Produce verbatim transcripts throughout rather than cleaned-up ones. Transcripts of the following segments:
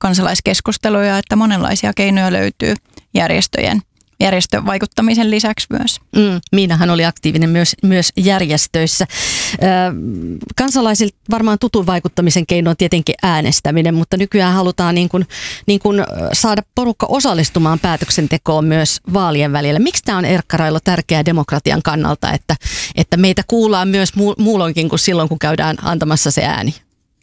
kansalaiskeskusteluja, että monenlaisia keinoja löytyy järjestöjen järjestövaikuttamisen lisäksi myös. Mm, Miinahan oli aktiivinen myös, myös järjestöissä. Ö, kansalaisilta varmaan tutun vaikuttamisen keino on tietenkin äänestäminen, mutta nykyään halutaan niin kuin, niin kuin saada porukka osallistumaan päätöksentekoon myös vaalien välillä. Miksi tämä on, Erkka Railo, tärkeää demokratian kannalta, että, että meitä kuullaan myös muulloinkin kuin silloin, kun käydään antamassa se ääni?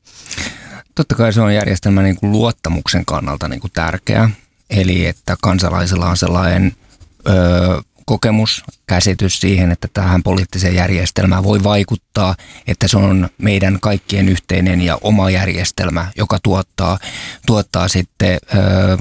Totta kai se on järjestelmän niin kuin luottamuksen kannalta niin kuin tärkeää. Eli että kansalaisilla on sellainen ö, kokemus, käsitys siihen, että tähän poliittiseen järjestelmään voi vaikuttaa, että se on meidän kaikkien yhteinen ja oma järjestelmä, joka tuottaa, tuottaa sitten ö,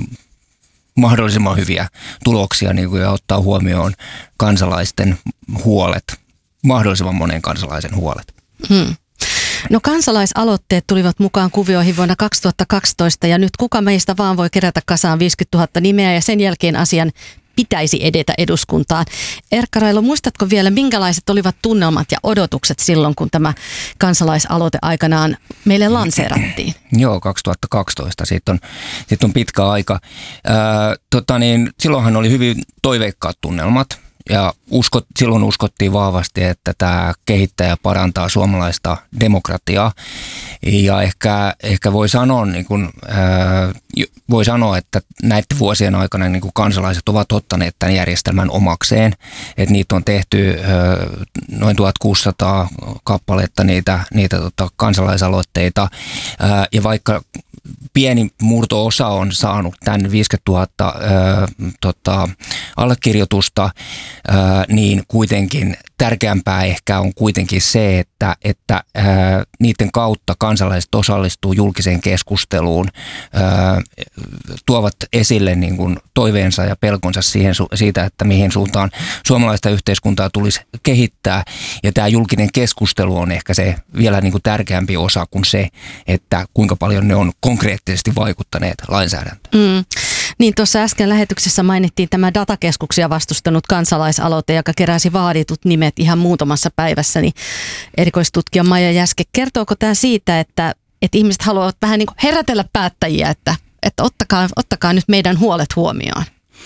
mahdollisimman hyviä tuloksia niin kuin, ja ottaa huomioon kansalaisten huolet, mahdollisimman monen kansalaisen huolet. Hmm. No kansalaisaloitteet tulivat mukaan kuvioihin vuonna kaksituhattakaksitoista ja nyt kuka meistä vaan voi kerätä kasaan viisikymmentätuhatta nimeä ja sen jälkeen asian pitäisi edetä eduskuntaan. Erkka Railo, muistatko vielä, minkälaiset olivat tunnelmat ja odotukset silloin, kun tämä kansalaisaloite aikanaan meille lanseerattiin? Joo, kaksituhattakaksitoista. Siitä on, siitä on pitkä aika. Ää, tota niin, silloinhan oli hyvin toiveikkaat tunnelmat. Ja uskot, silloin uskottiin vahvasti, että tämä kehittää ja parantaa suomalaista demokratiaa. Ja ehkä, ehkä voi, sanoa, niin kuin, ää, voi sanoa, että näiden vuosien aikana niin kuin kansalaiset ovat ottaneet tämän järjestelmän omakseen. Että niitä on tehty ää, noin tuhatkuusisataa kappaletta niitä, niitä tota, kansalaisaloitteita. Ää, ja vaikka pieni murto-osa on saanut tämän viisikymmentätuhatta ää, tota, allekirjoitusta, ää, niin kuitenkin tärkeämpää ehkä on kuitenkin se, että, että ää, niiden kautta kansalaiset osallistuu julkiseen keskusteluun, ää, tuovat esille niin kuin toiveensa ja pelkonsa siihen, siitä, että mihin suuntaan suomalaista yhteiskuntaa tulisi kehittää. Ja tämä julkinen keskustelu on ehkä se vielä niin kuin tärkeämpi osa kuin se, että kuinka paljon ne on konkreettisesti vaikuttaneet lainsäädäntöön. Mm. Niin tuossa äsken lähetyksessä mainittiin tämä datakeskuksia vastustanut kansalaisaloite, joka keräsi vaaditut nimet ihan muutamassa päivässä. Niin erikoistutkija Maija Jäske, kertooko tämä siitä, että, että ihmiset haluavat vähän niin kuin herätellä päättäjiä, että, että ottakaa, ottakaa nyt meidän huolet huomioon?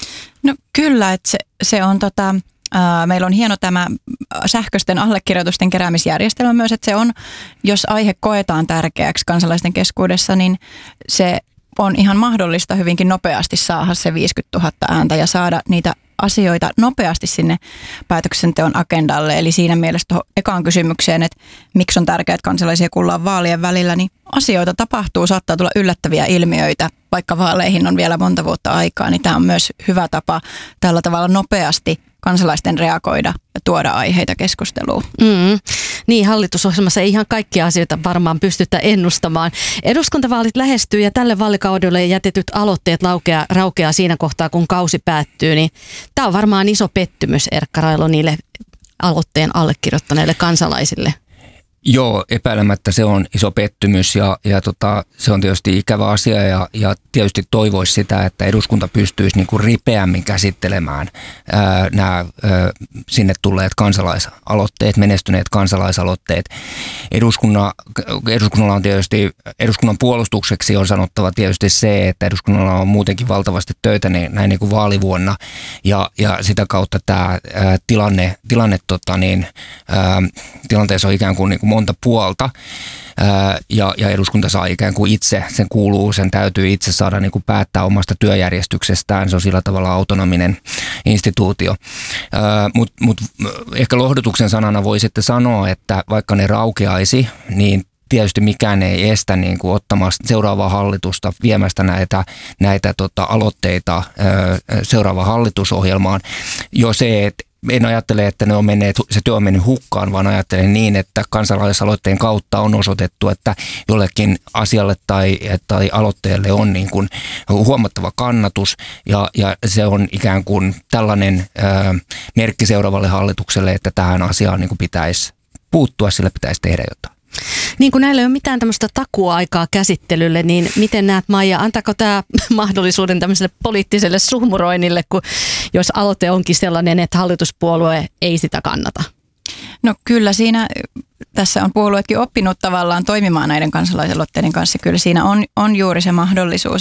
No kyllä, että se, se on tota... Meillä on hieno tämä sähköisten allekirjoitusten keräämisjärjestelmä myös, että se on, jos aihe koetaan tärkeäksi kansalaisten keskuudessa, niin se on ihan mahdollista hyvinkin nopeasti saada se viisikymmentätuhatta ääntä ja saada niitä asioita nopeasti sinne päätöksenteon agendalle. Eli siinä mielessä tuohon ekaan kysymykseen, että miksi on tärkeää, että kansalaisia kuullaan vaalien välillä, niin asioita tapahtuu, saattaa tulla yllättäviä ilmiöitä, vaikka vaaleihin on vielä monta vuotta aikaa, niin tämä on myös hyvä tapa tällä tavalla nopeasti kansalaisten reagoida ja tuoda aiheita keskusteluun. Mm. Niin, hallitusohjelmassa ei ihan kaikkia asioita varmaan pystytä ennustamaan. Eduskuntavaalit lähestyy ja tälle vaalikaudelle jätetyt aloitteet laukeaa, raukeaa siinä kohtaa, kun kausi päättyy. Niin tämä on varmaan iso pettymys, Erkka Railo, niille aloitteen allekirjoittaneille kansalaisille. Joo, epäilemättä se on iso pettymys ja, ja tota, se on tietysti ikävä asia ja, ja tietysti toivoisi sitä, että eduskunta pystyisi niin kuin ripeämmin käsittelemään ää, nämä ää, sinne tulleet kansalaisaloitteet, menestyneet kansalaisaloitteet. Eduskunna, eduskunnalla on tietysti, eduskunnan puolustukseksi on sanottava tietysti se, että eduskunnalla on muutenkin valtavasti töitä niin, näin niin kuin vaalivuonna ja, ja sitä kautta tämä ää, tilanne, tilanne tota niin, ää, tilanteessa on ikään kuin, niin kuin monta puolta ää, ja, ja eduskunta saa ikään kuin itse, sen kuuluu, sen täytyy itse saada niin kuin päättää omasta työjärjestyksestään, se on sillä tavalla autonominen instituutio. Mutta mut, ehkä lohdutuksen sanana voi sitten sanoa, että vaikka ne raukeaisi, niin tietysti mikään ei estä niin kuin ottamasta seuraavaa hallitusta viemästä näitä, näitä tota, aloitteita ää, seuraavaan hallitusohjelmaan. Jo se, että en ajattele, että ne on menneet, se työ on mennyt hukkaan, vaan ajattelen niin, että kansalaisaloitteen kautta on osoitettu, että jollekin asialle tai, tai aloitteelle on niin kuin huomattava kannatus ja, ja se on ikään kuin tällainen ää, merkki seuraavalle hallitukselle, että tähän asiaan niin kuin pitäisi puuttua, sille pitäisi tehdä jotain. Niin kuin näillä ei ole mitään tämmöistä takuaikaa käsittelylle, niin miten näet, Maija, antaako tämä mahdollisuuden tämmöiselle poliittiselle suhmuroinnille, kun jos aloite onkin sellainen, että hallituspuolue ei sitä kannata? No kyllä siinä, tässä on puolueetkin oppinut tavallaan toimimaan näiden kansalaisaloitteiden kanssa. Kyllä siinä on, on juuri se mahdollisuus,